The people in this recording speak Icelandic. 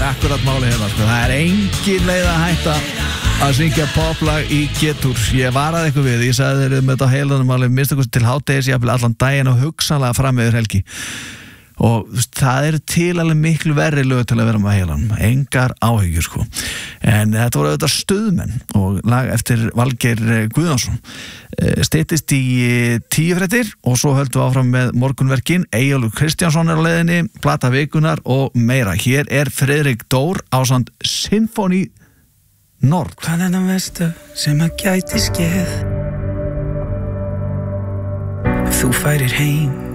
akkurat máli hérna sko. Það engin leið að hætta að syngja poplag í G-túr. Ég varaði eitthvað við, ég sagði þeir með þetta heilanum alveg minnstakosti til hádegis, ég allan daginn og hugsanlega fram yfir helgi. Og það til alveg miklu verri lög til að vera með heilanum, engar áhyggjur sko. En þetta voru auðvitað Stuðmenn og lag eftir Valgeir Guðjónsson. Styttist í 10 fréttir og svo höldum við áfram með morgunverkin. Eyjólfur Kristjánsson á leiðinni, plata vikunar og meira. Hér Friðrik Dór ásamt Sinfóní Nord. Hvað það versta sem að gæti skeð? Ef þú færir heim